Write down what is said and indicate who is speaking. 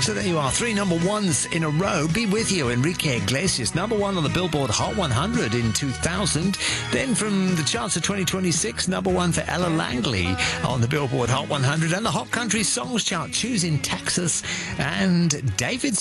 Speaker 1: So there you are, 3 number ones in a row. Be With You, Enrique Iglesias, number 1 on the Billboard Hot 100 in 2000. Then from the charts of 2026, number 1 for Ella Langley on the Billboard Hot 100. And the Hot Country Songs chart, Choosing Texas, and David